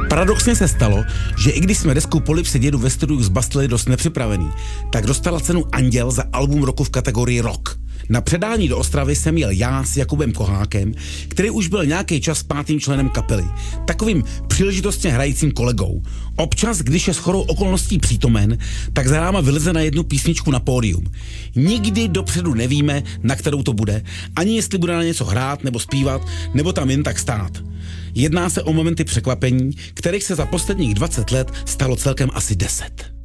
Paradoxně se stalo, že i když jsme desku Polipsy dědu ve studiu zbastili dost nepřipravený, tak dostala cenu Anděl za album roku v kategorii rock. Na předání do Ostravy jsem jel já s Jakubem Kohákem, který už byl nějaký čas 5. členem kapely, takovým příležitostně hrajícím kolegou. Občas, když je shodou okolností přítomen, tak za náma vyleze na jednu písničku na pódium. Nikdy dopředu nevíme, na kterou to bude, ani jestli bude na něco hrát nebo zpívat, nebo tam jen tak stát. Jedná se o momenty překvapení, kterých se za posledních 20 let stalo celkem asi 10.